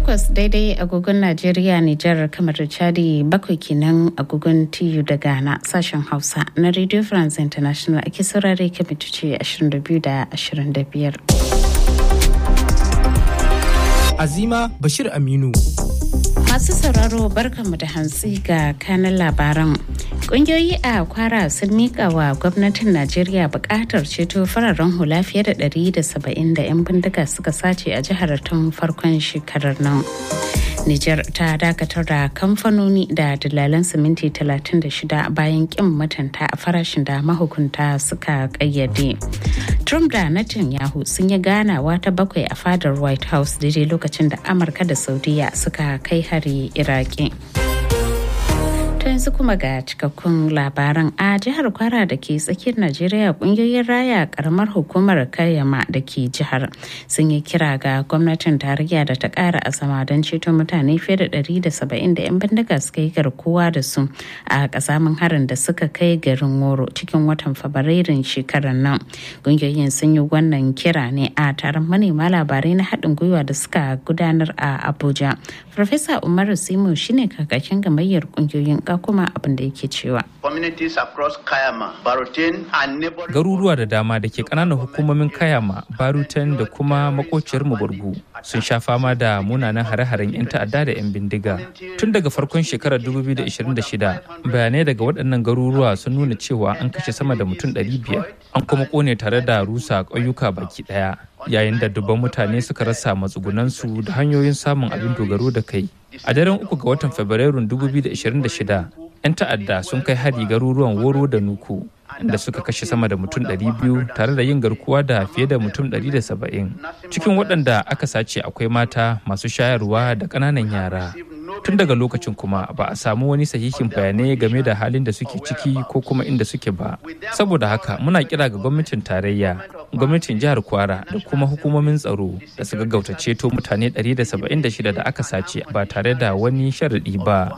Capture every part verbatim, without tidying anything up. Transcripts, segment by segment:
takwas daidai agogon Najeriya, Nijar, kamar da Chadi, bakwai kenan agogon T U da Ghana. Sashen Hausa na Radio France International ake saurare kan mitoci ashirin da biyu da ashirin da biyar. Azima Bashir Aminu. Masu sauraro barkanmu da hantsi ga kanan labaran. Ƙungiyoyi a Kwara sun miƙa wa gwamnatin Najeriya buƙatar ceto fararen hula fiye da ɗari da saba'in da 'yan bindiga suka sace a jihar tun farkon shekarar nan. Nijar ta dakatar da kamfanoni da dalalan siminti talatin da shida bayan kin matanta a farashin da mahukunta suka kayyade. Trump da Netanyahu sun yi ganawa ta bakwai a fadar White House daidai lokacin da Amurka da Saudiya suka kai hari Iraki. To yanzu kuma ga cikakkun labaran. A jihar Kwara da ke tsakiyar Najeriya, kungiyoyin raya karamar hukumar Kayama da ke jihar sun yi kira ga gwamnatin tarayya da ta kara azama don ceto mutane fiye da ɗari da saba'in da 'yan bindiga suka yi garkuwa da su a kasamin harin da suka kai garin Woro cikin watan Fabrairun shekarar nan. Kungiyoyin sun yi wannan kira ne a taron manema labarai na haɗin gwiwa da suka gudanar a Abuja. Farfesa Umaru Simo shine kakakin gamayyar kungiyoyin ga kuma abin da yake cewa. Garuruwa da dama da ke ƙananan hukumomin Kayama, Barutan da kuma makociyar Muburgu sun sha fama da munanan hare-haren 'yan ta'adda da 'yan bindiga. Tun daga farkon shekarar dubu biyu da ashirin da shida, bayanai daga waɗannan garuruwa sun nuna cewa an kashe sama da mutum ɗari biyar, an kuma ƙone tare da rusa ƙauyuka baki ɗaya, yayin da dubban mutane suka rasa matsugunansu da hanyoyin samun abin dogaro da kai. A daren uku ga watan Fabrairun dubu biyu da ashirin da shida, 'yan ta'adda sun kai hari garuruwan Woro da Nuku, da suka kashe sama da mutum ɗari biyu tare da yin garkuwa da fiye da mutum ɗari da saba'in. Cikin waɗanda aka sace akwai mata, masu shayarwa da ƙananan yara. Tun daga lokacin kuma ba a samu wani sahihin bayanai game da halin da suke ciki ko kuma inda suke ba. Saboda haka muna kira ga gwamnatin tarayya, gwamnatin jihar Kwara da kuma hukumomin tsaro da su gaggauta ceto mutane ɗari da saba'in da shida da aka sace ba tare da wani sharaɗi ba.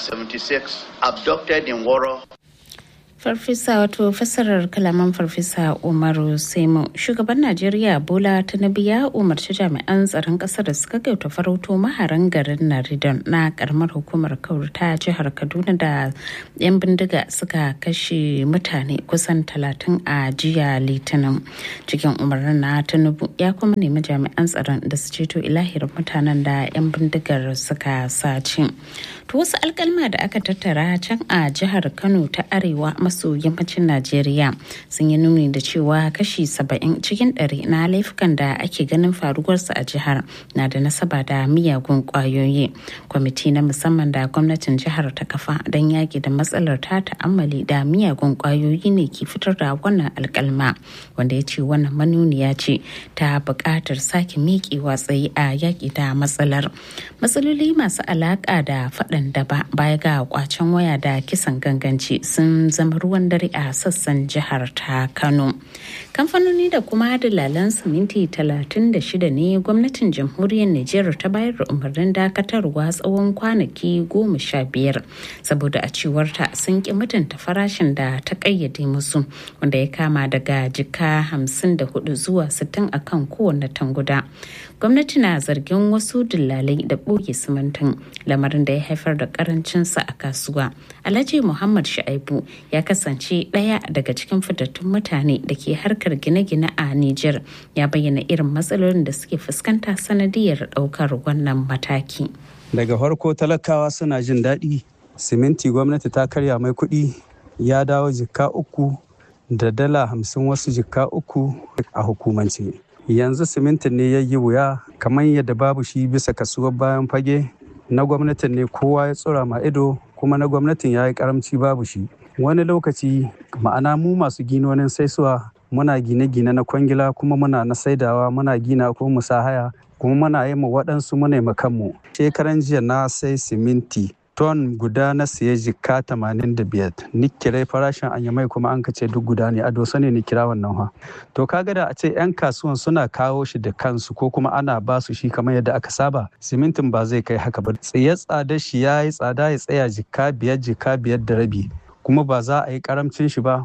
Farfesa wato fasarar kalaman Farfesa Umaru Semo. Shugaban Najeriya Bola Tinubu ya umarci jami'an tsaron ƙasar da suka gauta farauto maharan garin Naridon na karamar hukumar Kauru ta jihar Kaduna da 'yan bindiga suka kashe mutane kusan talatin a jiya Litinin. Cikin umarnin na Tinubu ya kuma nemi jami'an tsaron da su ceto ilahirin mutanen da 'yan bindigar suka sace. To wasu alkalma da aka tattara can a jihar Kano ta Arewa maso yammacin Najeriya sun yi nuni da cewa kashi saba'in cikin ɗari na laifukan da ake ganin faruwarsu a jihar na da nasaba da miyagun ƙwayoyi. Kwamiti na musamman da gwamnatin jihar ta kafa don yaƙi da matsalar ta ta'ammali da miyagun ƙwayoyi ne ke fitar da wannan alkalma, wanda ya ce wannan manuniya ce ta buƙatar sake miƙewa tsaye a yaƙi da matsalar. Matsaloli masu alaƙa da faɗan daba baya ga kwacen waya da kisan ganganci sun zama ruwan dare a sassan jihar ta Kano. Kamfanoni da kuma dalalan siminti talatin da shida ne gwamnatin jamhuriyar Nijar ta bayar da umarnin dakatarwa tsawon kwanaki goma sha biyar saboda a cewarta sun ki mutunta farashin da ta kayyade musu, wanda ya kama daga jika hamsin da hudu zuwa sittin akan kowane tanguda. Gwamnati na zargin wasu dillalai da ɓoye simintin, lamarin da ya haifar da karancinsa a kasuwa. Alhaji Muhammad Shu'aibu ya kasance ɗaya daga cikin fitattun mutane da ke harkar gine-gine a Nijar, ya bayyana irin matsalolin da suke fuskanta sanadiyar ɗaukar wannan mataki. Daga farko talakawa suna jin daɗi, siminti gwamnati ta karya mai kuɗi ya dawo jikka uku da dala hamsin, wasu jikka uku a hukumance. Yanzu simintin ne ya yi wuya, kamar yadda babu shi bisa kasuwar bayan fage. Na gwamnatin ne kowa ya tsura ma ido, kuma na gwamnatin ya yi karamci babu shi. Wani lokaci ma'ana mu masu ginonin saisuwa muna gine-gine na kwangila, kuma muna na saidawa, muna gina ko mu sa haya, kuma muna yi mu waɗansu muna yi kanmu. Shekaran jiya na sai siminti ton guda na siya jika tamanin da biyar, ni kirai farashin anyamai kuma an kace duk guda ne, a dosa ne ni kira wannan ha. To kaga da a ce 'yan kasuwan suna kawo shi da kansu ko kuma ana ba su shi kamar yadda aka saba, simintin ba zai kai haka ba. Tsaye tsada shi ya yi tsada ya tsaya jika biyar jika biyar da rabi, kuma ba za a yi karamcin shi ba.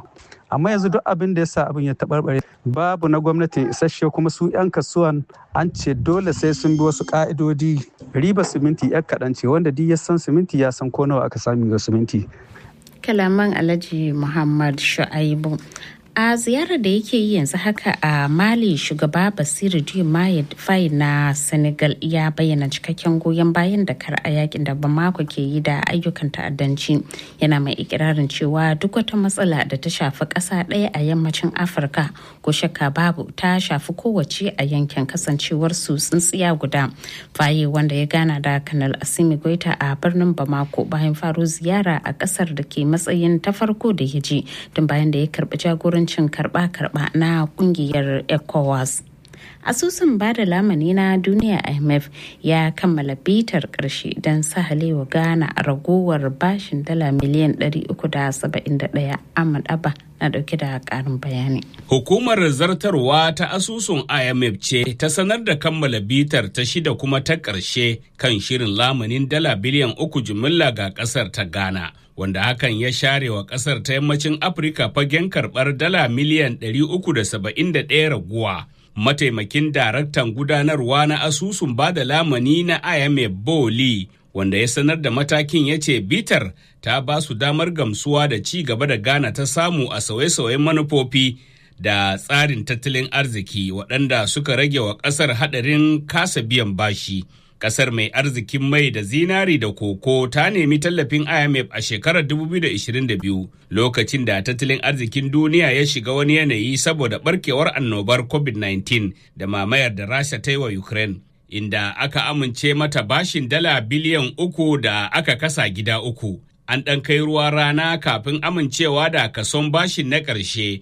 amma yanzu duk abin da ya sa abin ya taɓarɓare babu na gwamnati isasshe, kuma su 'yan kasuwan an ce dole sai sun bi wasu ƙa'idodi. Riba siminti 'yan kaɗan ce, wanda duk ya san siminti ya san ko nawa aka sami ga siminti. Kalaman Alhaji Muhammad Shu'aibu. A ziyarar da yake yi yanzu haka a Mali, shugaba Basiru Diomaye Faye na Senegal ya bayyana cikakken goyon bayan da kar a yakin da Bamako ke yi da ayyukan ta'addanci. Yana mai ikirarin cewa duk wata matsala da ta shafi ƙasa ɗaya a yammacin Afirka ko shakka babu ta shafi kowace a yankin, kasancewar su tsintsiya guda. Faye, wanda ya gana da Kanal Assimi Goita a birnin Bamako bayan faro ziyara a ƙasar da ke matsayin ta farko da ya je tun bayan da ya karɓi jagoranci cin karba-karba na kungiyar ECOWAS. Asusun bada lamani na duniya I M F ya kammala bitar karshe don sahalewa Ghana a ragowar bashin dala miliyan ɗari uku da saba'in da ɗaya. Ahmad Abba na dauke da karin bayani. Hukumar zartarwa ta asusun I M F ce ta sanar da kammala bitar ta shida kuma ta ƙarshe kan shirin lamanin dala biliyan uku jimilla ga ƙasar ta Ghana, wanda hakan ya share wa ƙasar ta yammacin Afirka fagen karɓar dala miliyan ɗari uku da saba'in da ɗaya raguwa. Mataimakin daraktan gudanarwa na asusun bada lamani na I M F Boli, wanda ya sanar da matakin, ya ce bitar ta ba su damar gamsuwa da ci gaba da Ghana ta samu a sauye-sauyen manufofi da tsarin tattalin arziki waɗanda suka rage wa ƙasar haɗarin kasa biyan bashi. Ƙasar mai arzikin mai da zinari da koko ta nemi tallafin I M F a shekarar dubu biyu da ashirin da biyu, lokacin da tattalin arzikin duniya ya shiga wani yanayi saboda barkewar annobar covid nineteen da mamayar da Rasha ta yi wa Ukraine, inda aka amince mata bashin dala biliyan uku da aka kasa gida uku. An ɗan kai ruwa rana kafin amincewa da kason bashin na ƙarshe.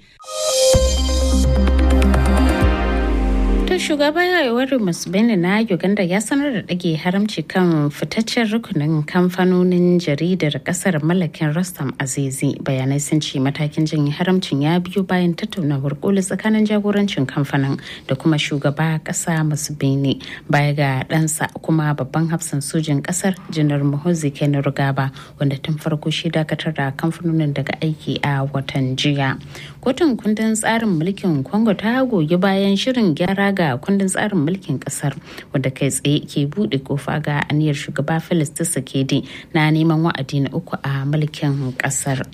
Shugaban Yoweri Museveni na Uganda ya sanar da ɗage haramci kan fitaccen rukunin kamfanonin jaridar ƙasar mallakin Rostam Azizi. Bayanai sun ce matakin janye haramcin ya biyo bayan tattaunawar koli tsakanin jagorancin kamfanin da kuma shugaba ƙasa Museveni, baya ga ɗansa kuma babban hafsan sojin ƙasar Janar Muhoozi Kainerugaba, wanda tun farko shi dakatar da kamfanonin daga aiki a watan jiya. Kotun kundin tsarin mulkin Congo ta goyi bayan shirin gyara ga kundin tsarin mulkin kasar, wanda kai tsaye ke bude kofa ga aniyar shugaba Felix Tshisekedi na neman wa'adi na uku a mulkin kasar.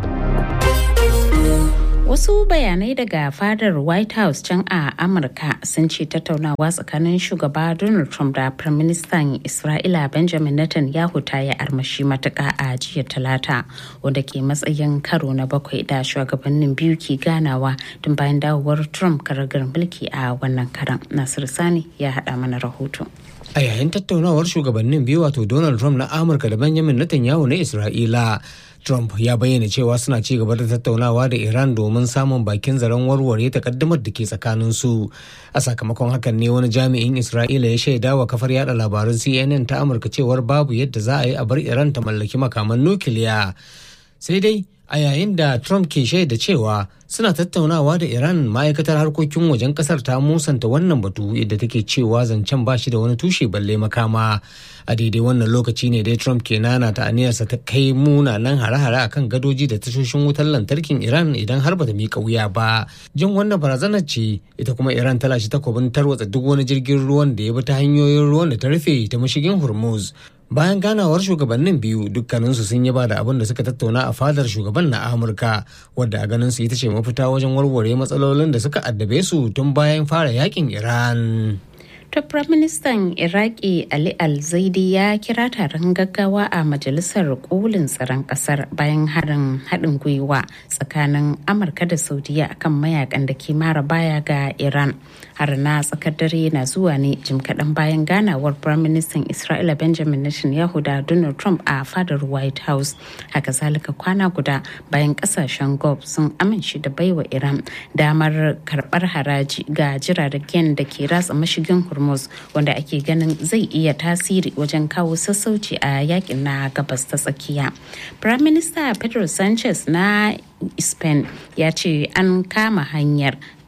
Wasu bayanai daga fadar White House can a Amurka sun ce tattaunawa tsakanin shugaba Donald Trump da Firaministan Isra'ila Benjamin Netanyahu ta yi armashi matuƙa a jiya Talata, wanda ke matsayin karo na bakwai da shugabannin biyu ke ganawa tun bayan dawowar Trump karagar mulki a wannan karan. Nasir Sani ya haɗa mana rahoto. A yayin tattaunawar shugabannin biyu, wato Donald Trump na Amurka da Benjamin Netanyahu na Isra'ila, Trump ya bayyana cewa suna ci gaba da tattaunawa da Iran domin samun bakin zaren warware takaddamar da ke tsakaninsu. A sakamakon hakan ne wani jami'in Isra'ila ya shaida wa kafar yada labarun C N N ta Amurka cewar babu yadda za a yi a bar Iran ta mallaki makaman nukiliya. Sai dai a yayin da Trump ke shaida cewa suna tattaunawa da Iran, ma'aikatar harkokin wajen kasar ta musanta wannan batu, yadda take cewa zancen ba shi da wani tushe balle makama. A daidai wannan lokaci ne dai Trump ke nana ta aniyarsa ta kai munanan hare-hare akan gadoji da tashoshin wutar lantarkin Iran idan har bata miƙa wuya ba. Jin wannan barazanar ce ita kuma Iran ta lashe takobin tarwatsa duk wani jirgin ruwan da ya bi ta hanyoyin ruwan da ta rufe ta mashigin Hormuz. Bayan ganawar shugabannin biyu, dukkaninsu sun yaba da abin da suka tattauna a fadar shugaban na Amurka, wadda a ganinsu ita ce mafita wajen warware matsalolin da suka addabe su tun bayan fara yakin Iran. To Firaministan Iraki Ali Al-Zaidi ya kira taron gaggawa a Majalisar Kolin Tsaron Ƙasar bayan harin haɗin gwiwa tsakanin Amurka da Saudiya akan mayakan da ke mara baya ga Iran. Har na tsakar dare na zuwa ne jim kaɗan bayan ganawar Firaministan Isra'ila Benjamin Netanyahu da Donald Trump a fadar White House. Haka zalika kwana guda bayan ƙasashen Gulf sun amince da baiwa Iran damar karɓar haraji ga jiragen da ke ratsa mashigin Hormuz, wanda ake ganin zai iya tasiri wajen kawo sassauci a yakin na gabas ta tsakiya. Prime Minister Pedro Sanchez na Spain ya ce an kama hanyar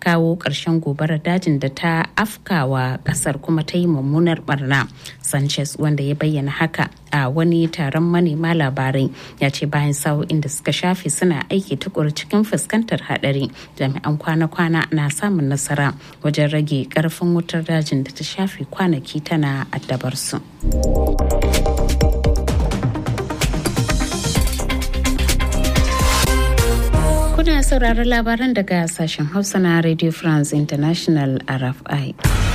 kawo ƙarshen gobarar dajin da ta afkawa ƙasar kuma ta yi mummunar barna. Sanchez, wanda ya bayyana haka a wani taron manema labarai, ya ce bayan sa'o'in da suka shafe suna aiki tukuru cikin fuskantar haɗari, jami'an kwana-kwana na samun nasara wajen rage ƙarfin wutar dajin da ta shafe kwanaki tana addabar su. Kuna sauraron labaran daga sashen Hausa na Radio France International R F I.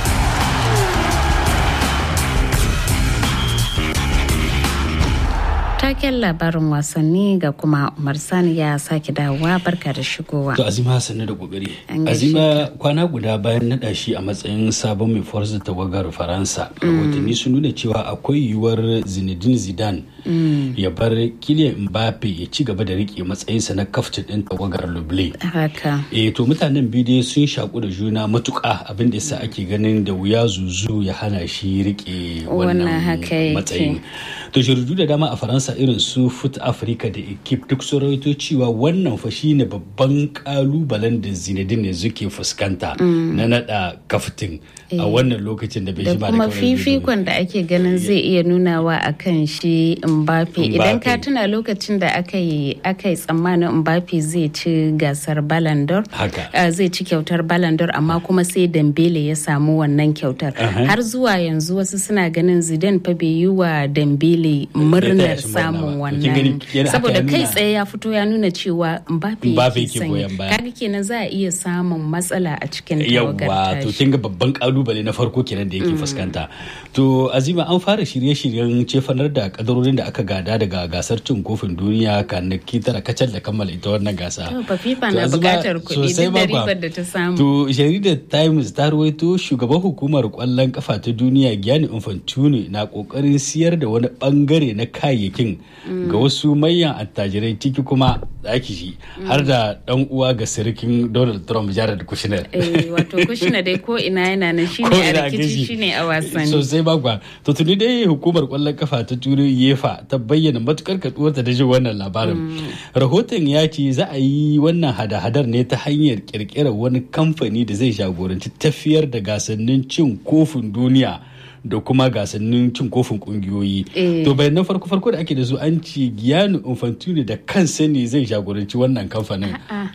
Taken labarin wasanni ga kuma Umar Sani ya sake dawowa. Barka da shigowa. To Azima sannu da kokari. Azima kwana guda bayan naɗa shi a matsayin sabon mai forza tawagar Faransa. Rahotanni sun nuna cewa akwai yiwuwar Zinedine Zidane ya bar Kylian Mbappe ya ci gaba da rike matsayinsa na kaftin ɗin tawagar Luble. Haka. Eh to mutanen biyu dai sun shaku da juna matuƙa, abin da yasa ake ganin da wuya zuzu ya hana shi rike wannan matsayin. To jaridu da dama a Faransa irin su Foot Africa da Equipe duk sun rawaito cewa wannan fa shine babban kalubalen da Zinedine zuke fuskanta na nada kaftin a wannan lokacin da bai shi ba da kuma fifikon da ake ganin zai iya nunawa akan shi Mbappe. Idan ka tuna lokacin da aka yi aka yi tsammanin Mbappe zai ci gasar Ballon d'Or, zai ci kyautar Ballon d'Or, amma kuma sai Dembele ya samu wannan kyautar. Har zuwa yanzu wasu suna ganin Zidane fa bai yi wa Dembele murnar samun wannan, saboda kai tsaye ya fito ya nuna cewa Mbappe yake sanya. Kaga kenan za a iya samun matsala a cikin tawagar tashi. Yawa, to kin ga babban kalubale na farko kenan da yake fuskanta. To Azima, an fara shirye-shiryen cefanar da kadarorin da aka gada daga gasar cin kofin duniya kanaki tara kacal da kammala ita wannan gasa. To fa FIFA na bukatar kuɗi duk da ribar da ta samu. To jaridar Times ta rawaito shugaban hukumar kwallon kafa ta duniya Gianni Infantino na kokarin siyar da wani bangare na kayayyakin ga wasu manyan attajirai, ciki kuma da ake shi har da dan uwa ga sirikin Donald Trump, Jared Kushner. Eh wato Kushner dai ko ina yana nan shine a rikici shine a wasanni. Sosai bagwa. To tuni dai hukumar kwallon kafa ta Turai UEFA ta bayyana matukar katsuwarta da jin wannan labarin. Rahoton ya ce za a yi wannan hada-hadar ne ta hanyar kirkirar wani kamfani da zai jagoranci tafiyar da gasannin cin kofin duniya da kuma gasannin cin kofin kungiyoyi. To bayan farko farko da ake da su an ce Gianni Infantino da kansa ne zai jagoranci wannan kamfanin.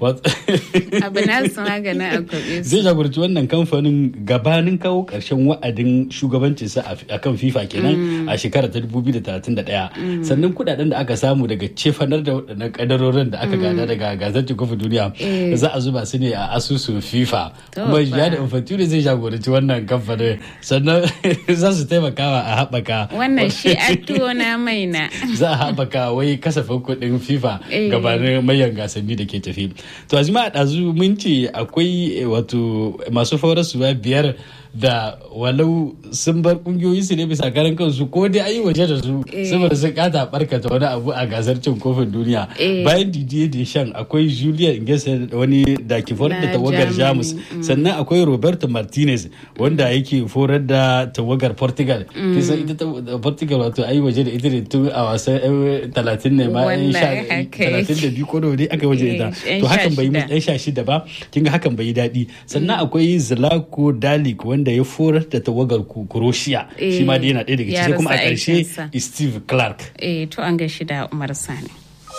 Abu na su magana a kwabe su. Zai jagoranci wannan kamfanin gabanin kawo karshen wa'adin shugabancinsa a kan FIFA kenan a shekarar ta dubu biyu da talatin da ɗaya. Sannan kudaden da aka samu daga cefanar da waɗannan kadarorin da aka gada daga gasar cin kofin duniya za a zuba su ne a asusun FIFA. Kuma Gianni Infantino zai jagoranci wannan kamfanin. Sannan za su taimakawa a haɓaka wannan shi tuwo na mai na za a haɓaka wai kasafin kuɗin FIFA gabanin mayan gasanni da ke tafi. To azuma a ɗazu mun ce akwai wato masu faurasuwa biyar da walau sun bar kungiyoyi su ne bisa karan kansu ko dai ayi waje da su saboda sun kata barkata wani abu a gasar cin kofin duniya. Bayan Didier Deschamps akwai Julian Nagelsmann wani da ke forar da tawagar Jamus, sannan akwai Roberto Martinez wanda yake forar da tawagar Portugal. Kisan ita Portugal wato ayi waje da ita ne tun a wasan talatin ne ma talatin da biyu ko da wani aka waje ita. To hakan bai yi ɗan sha shida ba, kin ga hakan bai yi daɗi. Sannan akwai Zlatko Dalic wanda ya forar da tawagar Croatia, shi ma dai yana ɗaya daga cikin, kuma a ƙarshe Steve Clark. Eh to an gashi da Umar Sani.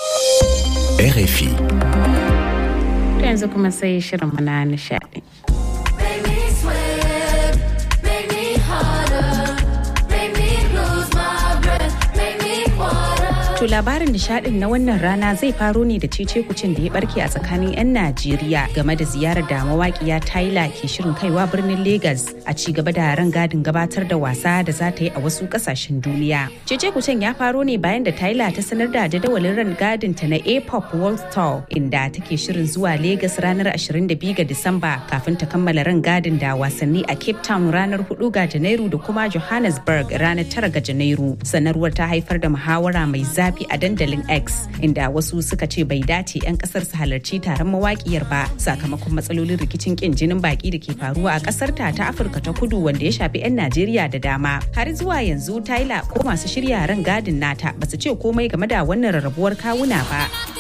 R F I. To yanzu kuma sai shirin mana nishaɗi. To labarin nishadin na wannan rana zai faro ne da cece kucin da ya barke a tsakanin 'yan Najeriya game da ziyarar da mawaƙiya Tyla ke shirin kaiwa birnin Lagos a ci gaba da rangadin gabatar da wasa da za ta yi a wasu ƙasashen duniya. Cece kucin ya faro ne bayan da Tyla ta sanar da jadawalin rangadin ta na A-pop World Tour, inda take shirin zuwa Lagos ranar ashirin da biyu ga Disamba kafin ta kammala rangadin da wasanni a Cape Town ranar hudu ga Janairu da kuma Johannesburg ranar tara ga Janairu. Sanarwar ta haifar da muhawara mai zafi a dandalin X, inda wasu suka ce bai dace 'yan kasar su halarci taron mawakiyar ba sakamakon matsalolin rikicin kin jinin baki da ke faruwa a kasar ta ta Afirka ta Kudu wanda ya shafi 'yan Najeriya da dama. Har zuwa yanzu Tyla ko masu shirya ran gadin nata basu ce komai game da wannan rarrabuwar kawuna ba.